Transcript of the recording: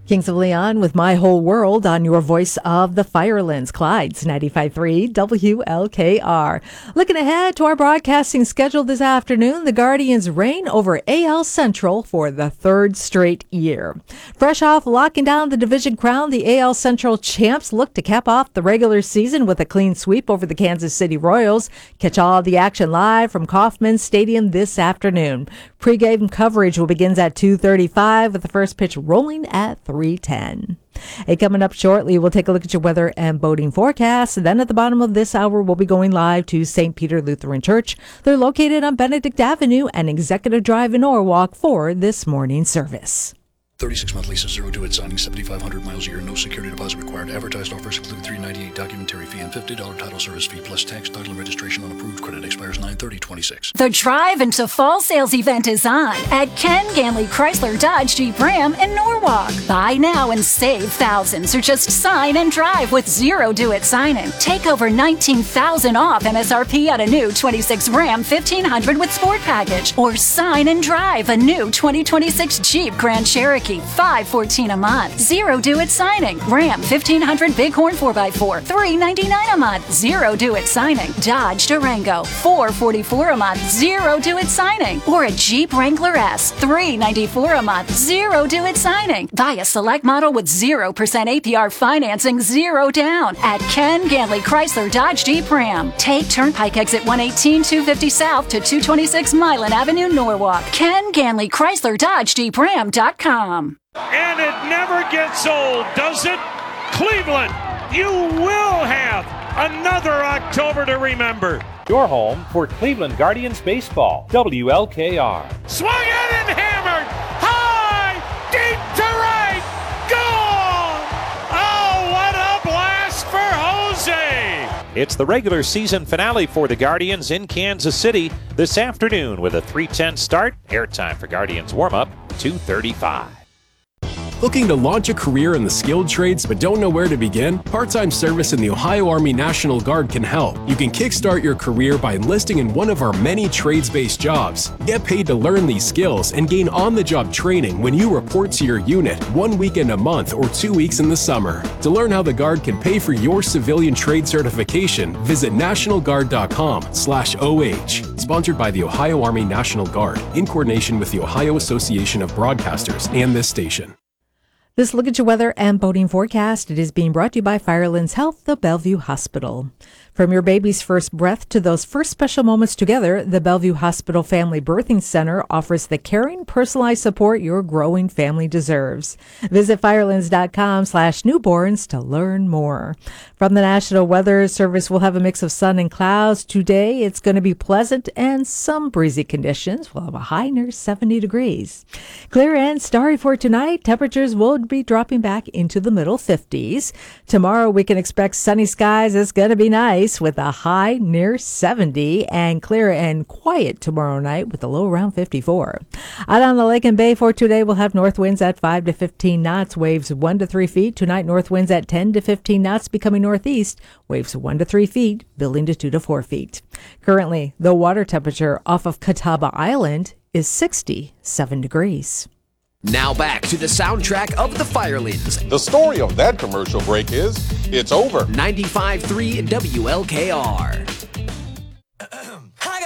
Kings of Leon with My Whole World on your voice of the Firelands, Clyde's 95.3 WLKR. Looking ahead to our broadcasting schedule this afternoon, the Guardians reign over AL Central for the third straight year. Fresh off locking down the division crown, the AL Central champs look to cap off the regular season with a clean sweep over the Kansas City Royals. Catch all the action live from Kauffman Stadium this afternoon. Pre-game coverage will begin at 2:35 with the first pitch rolling at 3:10. Hey, coming up shortly, we'll take a look at your weather and boating forecast. Then at the bottom of this hour, we'll be going live to St. Peter Lutheran Church. They're located on Benedict Avenue and Executive Drive in Norwalk for this morning's service. 36-month lease, 0 due at signing, 7,500 miles a year, no security deposit required. Advertised offers include $398 documentary fee and $50 title service fee plus tax, title, and registration on approved credit. Expires 9/30/26. The Drive into Fall sales event is on at Ken Ganley Chrysler Dodge Jeep Ram in Norwalk. Buy now and save thousands, or just sign and drive with 0 due at signing. Take over $19,000 off MSRP at a new 26 Ram 1500 with Sport Package, or sign and drive a new 2026 Jeep Grand Cherokee. $514 a month. 0 due at signing. Ram 1500 Bighorn 4x4. $399 a month. 0 due at signing. Dodge Durango. $444 a month. 0 due at signing. Or a Jeep Wrangler S. $394 a month. 0 due at signing. Buy a select model with 0% APR financing. 0 down at Ken Ganley Chrysler Dodge Jeep Ram. Take Turnpike exit 118 250 South to 226 Milan Avenue, Norwalk. Ken Ganley Chrysler Dodge Jeep Ram.com. And it never gets old, does it? Cleveland, you will have another October to remember. Your home for Cleveland Guardians baseball, WLKR. Swung at and hammered, high, deep to right, gone! Oh, what a blast for Jose! It's the regular season finale for the Guardians in Kansas City this afternoon with a 3:10 start. Airtime for Guardians warm-up, 2:35. Looking to launch a career in the skilled trades but don't know where to begin? Part-time service in the Ohio Army National Guard can help. You can kickstart your career by enlisting in one of our many trades-based jobs. Get paid to learn these skills and gain on-the-job training when you report to your unit 1 weekend a month or 2 weeks in the summer. To learn how the Guard can pay for your civilian trade certification, visit nationalguard.com/OH. Sponsored by the Ohio Army National Guard in coordination with the Ohio Association of Broadcasters and this station. This look at your weather and boating forecast. It is being brought to you by Firelands Health, the Bellevue Hospital. From your baby's first breath to those first special moments together, the Bellevue Hospital Family Birthing Center offers the caring, personalized support your growing family deserves. Visit firelands.com/newborns to learn more. From the National Weather Service, we'll have a mix of sun and clouds. Today, it's going to be pleasant and some breezy conditions. We'll have a high near 70 degrees. Clear and starry for tonight. Temperatures will be dropping back into the middle 50s. Tomorrow, we can expect sunny skies. It's going to be nice with a high near 70, and clear and quiet tomorrow night with a low around 54. Out on the lake and bay for today, we'll have north winds at 5 to 15 knots, waves 1 to 3 feet. Tonight, north winds at 10 to 15 knots, becoming northeast, waves 1 to 3 feet, building to 2 to 4 feet. Currently, the water temperature off of Catawba Island is 67 degrees. Now back to the soundtrack of the Firelands. The story of that commercial break is, it's over. 95.3 WLKR.